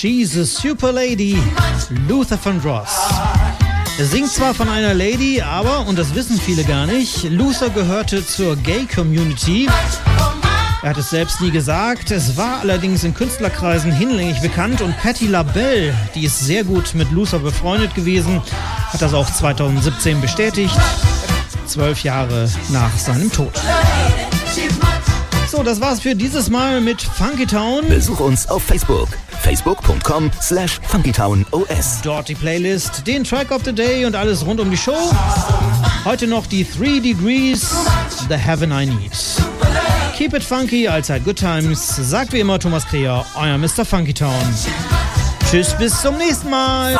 She's a Super Lady, Luther Vandross. Er singt zwar von einer Lady, aber, und das wissen viele gar nicht, Luther gehörte zur Gay-Community. Er hat es selbst nie gesagt, es war allerdings in Künstlerkreisen hinlänglich bekannt und Patti LaBelle, die ist sehr gut mit Luther befreundet gewesen, hat das auch 2017 bestätigt, 12 Jahre nach seinem Tod. So, das war's für dieses Mal mit Funky Town. Besuch uns auf Facebook. facebook.com/funkytownos. Dort die Playlist, den Track of the Day und alles rund um die Show. Heute noch die 3 Degrees, The Heaven I Need. Keep it funky, allzeit good times. Sagt wie immer Thomas Kreher, euer Mr. Funky Town. Tschüss, bis zum nächsten Mal.